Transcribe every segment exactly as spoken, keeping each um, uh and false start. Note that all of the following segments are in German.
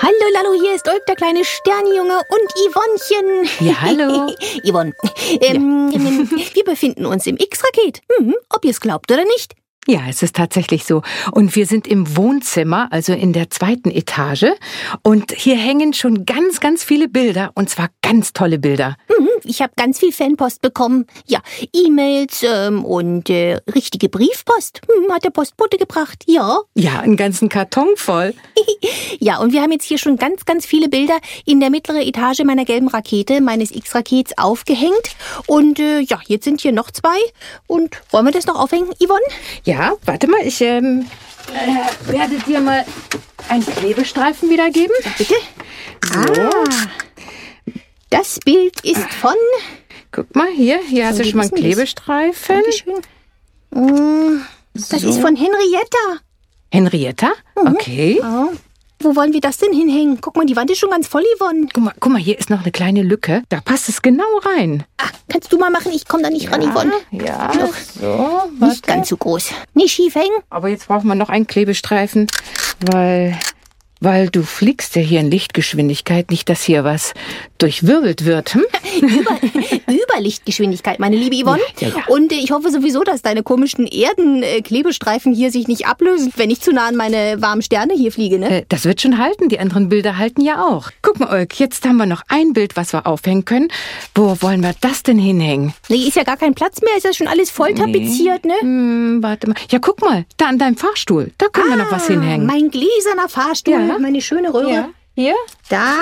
Hallo Lalo, hier ist Ulk, der kleine Sternjunge und Yvonnechen. Ja, hallo. Yvonne, ähm, ja. wir befinden uns im X-Raket. Hm, ob ihr es glaubt oder nicht. Ja, es ist tatsächlich so. Und wir sind im Wohnzimmer, also in der zweiten Etage. Und hier hängen schon ganz, ganz viele Bilder. Und zwar ganz tolle Bilder. Mhm, ich habe ganz viel Fanpost bekommen. Ja, E-Mails ähm, und äh, richtige Briefpost. Hm, hat der Postbote gebracht. Ja. Ja, einen ganzen Karton voll. Ja, und wir haben jetzt hier schon ganz, ganz viele Bilder in der mittleren Etage meiner gelben Rakete, meines X-Rakets, aufgehängt. Und äh, ja, jetzt sind hier noch zwei. Und wollen wir das noch aufhängen, Yvonne? Ja, warte mal, ich ähm, äh, werde dir mal einen Klebestreifen wiedergeben. Ja, bitte. So. Ah, das Bild ist von... Guck mal, hier, hier hast Von du schon mal einen wem ist denn das? Klebestreifen. Dankeschön. Mm, Das So. ist von Henrietta. Henrietta? Okay. Oh. Wo wollen wir das denn hinhängen? Guck mal, die Wand ist schon ganz voll, Yvonne. Guck mal, guck mal, hier ist noch eine kleine Lücke. Da passt es genau rein. Ah, kannst du mal machen? Ich komme da nicht ran, Yvonne. Ja, Doch. so, Nicht warte. ganz so groß. Nicht schief hängen. Aber jetzt braucht man noch einen Klebestreifen, weil, weil du fliegst ja hier in Lichtgeschwindigkeit. Nicht, dass hier was durchwirbelt wird. Hm? Über, Überlichtgeschwindigkeit, meine liebe Yvonne. Ja, ja, ja. Und äh, ich hoffe sowieso, dass deine komischen Erden-Klebestreifen hier sich nicht ablösen, wenn ich zu nah an meine warmen Sterne hier fliege, ne? Äh, Das wird schon halten. Die anderen Bilder halten ja auch. Guck mal, Ulk, jetzt haben wir noch ein Bild, was wir aufhängen können. Wo wollen wir das denn hinhängen? Nee, ist ja gar kein Platz mehr. Ist ja schon alles voll tapeziert, ne? Hm, warte mal. Ja, guck mal, da an deinem Fahrstuhl. Da können wir noch was hinhängen. Mein gläserner Fahrstuhl, Ja. meine schöne Röhre. Ja, hier? Da,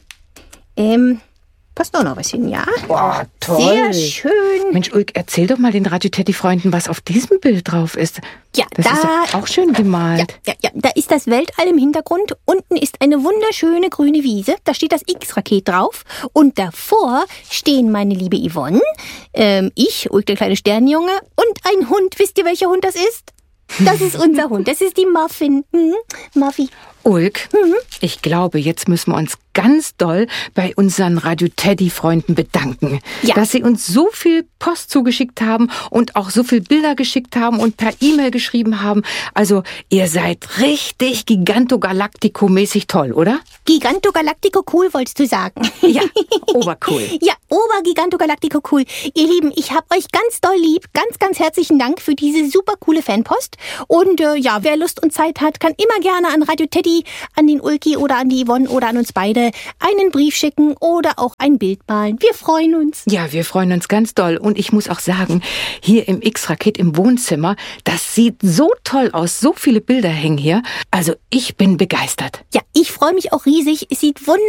ähm, passt auch noch was hin, ja? Boah, Sehr schön. Mensch, Ulk, erzähl doch mal den Radio-Teddy-Freunden, was auf diesem Bild drauf ist. Ja, Das da, ist doch auch schön ja, gemalt. ja, ja, da ist das Weltall im Hintergrund. Unten ist eine wunderschöne grüne Wiese. Da steht das X-Raket drauf. Und davor stehen meine liebe Yvonne, ähm, ich, Ulk, der kleine Sternjunge, und ein Hund. Wisst ihr, welcher Hund das ist? Das ist unser Hund. Das ist die Muffin. Hm? Muffy. Ulk, ich glaube, jetzt müssen wir uns ganz doll bei unseren Radio-Teddy-Freunden bedanken, Ja. dass sie uns so viel Post zugeschickt haben und auch so viel Bilder geschickt haben und per E-Mail geschrieben haben. Also, ihr seid richtig Gigantogalactico-mäßig toll, oder? Gigantogalactico cool, wolltest du sagen. Ja, obercool. Ja, Obergigantogalactico cool. Ihr Lieben, ich hab euch ganz doll lieb. Ganz, ganz herzlichen Dank für diese super coole Fanpost. Und äh, ja, wer Lust und Zeit hat, kann immer gerne an Radio Teddy, an den Ulki oder an die Yvonne oder an uns beide einen Brief schicken oder auch ein Bild malen. Wir freuen uns. Ja, wir freuen uns ganz doll. Und ich muss auch sagen, hier im X-Raket im Wohnzimmer, das sieht so toll aus. So viele Bilder hängen hier. Also ich bin begeistert. Ja, ich freue mich auch riesig. Es sieht wunderbar